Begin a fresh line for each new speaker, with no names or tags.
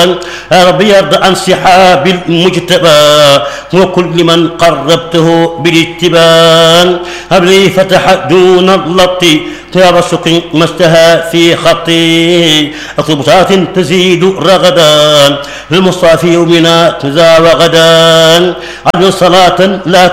يا ربي يرضى عن صحاب المجتبى وكل من قربته بالاتباع. هب لي فتح دون اللط طياب الشكر ما اشتهى في خطي أطبطات تزيد رغدا للمصطفى يومنا تزا وغدا عدل صلاة لا